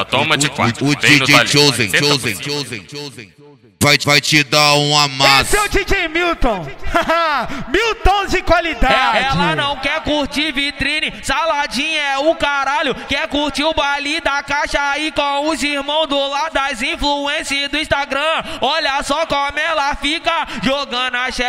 ela toma de quatro. O DJ Chosen vai te dar um amasso. Esse é o DJ Milton. Milton de qualidade. Ela não quer curtir vitrine, saladinha é o caralho. Quer curtir o baile da caixa aí com os irmãos do lado das influências do Instagram. Olha só como ela fica jogando a